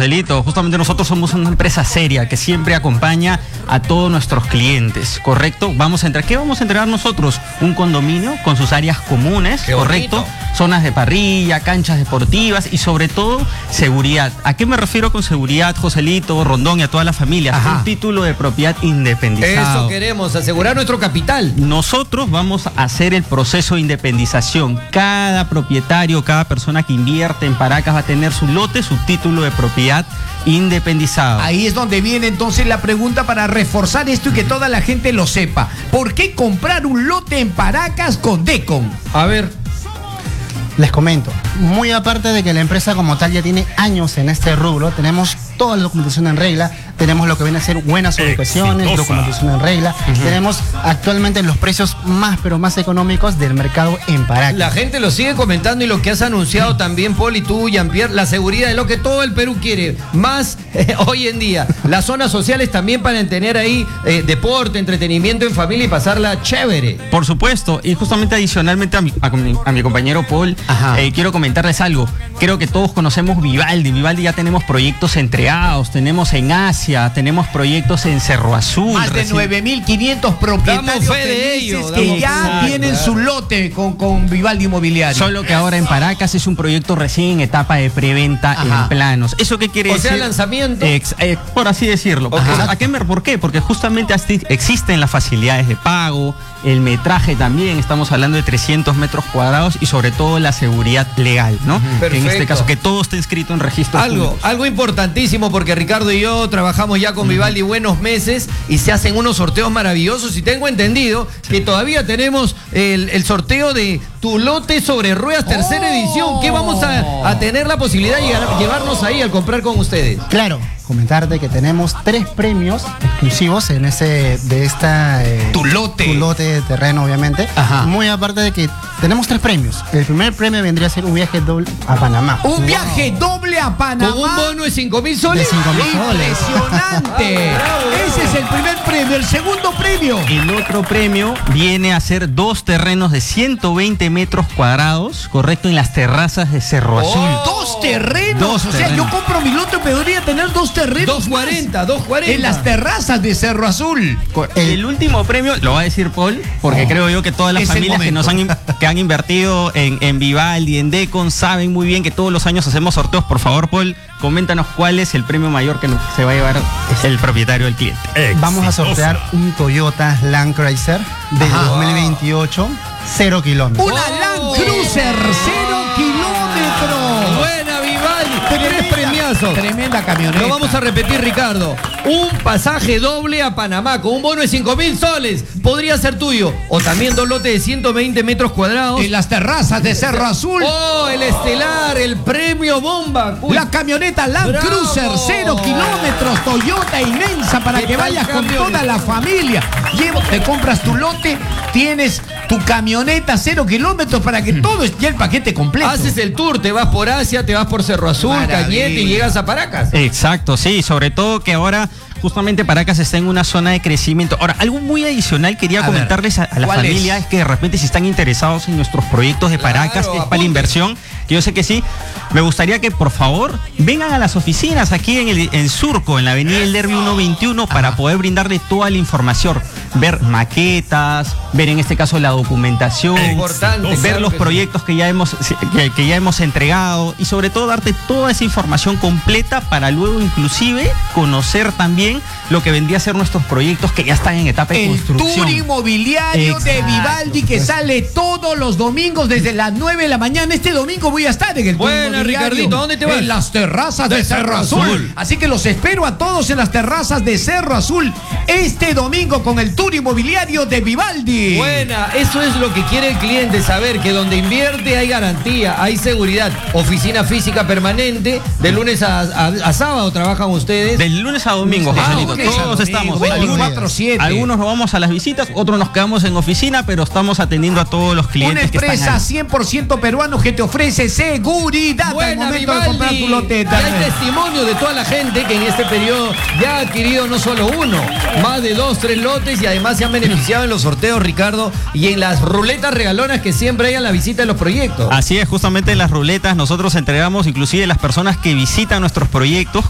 Joselito, justamente nosotros somos una empresa seria que siempre acompaña a todos nuestros clientes, ¿correcto? ¿Qué vamos a entregar nosotros? Un condominio con sus áreas comunes, ¿correcto? Zonas de parrilla, canchas deportivas y sobre todo seguridad. ¿A qué me refiero con seguridad, Joselito, Rondón y a toda la familia? Un título de propiedad independizado. Eso queremos, asegurar nuestro capital. Nosotros vamos a hacer el proceso de independización. Cada propietario, cada persona que invierte en Paracas va a tener su lote, su título de propiedad independizado. Ahí es donde viene entonces la pregunta para reforzar esto y que toda la gente lo sepa. ¿Por qué comprar un lote en Paracas con Decon? A ver. Les comento, muy aparte de que la empresa como tal ya tiene años en este rubro, tenemos toda la documentación en regla, tenemos lo que viene a ser buenas ubicaciones, documentación en regla, tenemos actualmente los precios más pero más económicos del mercado en Paracas. La gente lo sigue comentando y lo que has anunciado también, Paul, y tú, Jean-Pierre, la seguridad es lo que todo el Perú quiere, más hoy en día. Las zonas sociales también para tener ahí deporte, entretenimiento en familia y pasarla chévere. Por supuesto, y justamente adicionalmente a mi compañero Paul, quiero comentarles algo. Creo que todos conocemos Vivaldi. Vivaldi ya tenemos proyectos entregados, tenemos en Asia, tenemos proyectos en Cerro Azul. Más de 9.500 propietarios de ellos, que ya tienen su lote con Vivaldi Inmobiliario. Solo que ahora en Paracas es un proyecto recién en etapa de preventa en planos. ¿Eso qué quiere decir? O sea, lanzamiento. Por así decirlo. ¿Por qué? Porque justamente existen las facilidades de pago, el metraje también, estamos hablando de 300 metros cuadrados y sobre todo la seguridad legal, ¿no? Que en este caso, que todo esté inscrito en registro público. Algo importantísimo, porque Ricardo y yo trabajamos ya con Vivaldi buenos meses y se hacen unos sorteos maravillosos y tengo entendido que todavía tenemos el sorteo de Tu Lote sobre Ruedas, tercera edición, que vamos a tener la posibilidad de llevarnos ahí al comprar con ustedes. Claro. Comentarte que tenemos 3 premios exclusivos en Tu Lote de terreno, obviamente. Muy aparte de que tenemos 3 premios. El primer premio vendría a ser un viaje doble a Panamá. Un viaje doble a Panamá. Con un bono de 5.000 soles. De 5.000 soles. Impresionante. Ese es el primer premio. El segundo premio. El otro premio viene a ser 2 terrenos de 120 metros cuadrados, correcto, en las terrazas de Cerro Azul. 2 terrenos. O sea, yo compro mi lote, podría tener 2 terrenos. 240. En las terrazas de Cerro Azul. El último premio lo va a decir Paul, porque creo yo que todas las familias que han invertido en Vivaldi, en Decon, saben muy bien que todos los años hacemos sorteos. Por favor, Paul, coméntanos cuál es el premio mayor que se va a llevar el propietario del cliente. Vamos a sortear un Toyota Land Cruiser de 2028, 0 kilómetros. Una Land Cruiser, 0 kilómetros. Buena, Vivaldi. Tenés premiazo. Tremenda camioneta. Lo vamos a repetir, Ricardo. Un pasaje doble a Panamá con un bono de 5.000 soles. Podría ser tuyo. O también 2 lotes de 120 metros cuadrados. En las terrazas de Cerro Azul. Oh, el estelar, el premio bomba. Uy. La camioneta Land Cruiser, 0 kilómetros, Toyota inmensa para que vayas con toda la familia. Te compras tu lote, tienes tu camioneta 0 kilómetros para que todo esté el paquete completo. Haces el tour, te vas por Asia, te vas por Cerro Azul, Cañete y llegas a Paracas. Exacto, sí, sobre todo que ahora justamente Paracas está en una zona de crecimiento. Ahora, algo muy adicional quería comentarles a la familia es que de repente si están interesados en nuestros proyectos de Paracas, que es para la inversión, que yo sé que sí, me gustaría que por favor vengan a las oficinas aquí en Surco, en la avenida El Derby 121, para poder brindarle toda la información, ver maquetas, ver en este caso la documentación, ver los proyectos que ya hemos entregado y sobre todo darte toda esa información completa para luego inclusive conocer también lo que vendría a ser nuestros proyectos que ya están en etapa de construcción. El tour inmobiliario de Vivaldi que sale todos los domingos desde las 9 de la mañana. Este domingo voy a estar en el tour inmobiliario. Buena, Ricardito, ¿dónde te vas? En las terrazas de Cerro Azul. Así que los espero a todos en las terrazas de Cerro Azul este domingo con el tour inmobiliario de Vivaldi. Buena, eso es lo que quiere el cliente, saber que donde invierte hay garantía, hay seguridad. Oficina física permanente, de lunes a sábado trabajan ustedes. Del lunes a domingo, Joselito. Todos estamos. 24/7. Algunos nos vamos a las visitas, otros nos quedamos en oficina, pero estamos atendiendo a todos los clientes. Una empresa 100% peruano que te ofrece seguridad al momento de comprar tu lote. Y hay testimonio de toda la gente que en este periodo ya ha adquirido no solo uno, más de 2, 3 lotes y además se han beneficiado en los sorteos, Ricardo, y en las ruletas regalonas que siempre hay a la visita de los proyectos. Así es, justamente en las ruletas nosotros entregamos inclusive las personas que visitan nuestros proyectos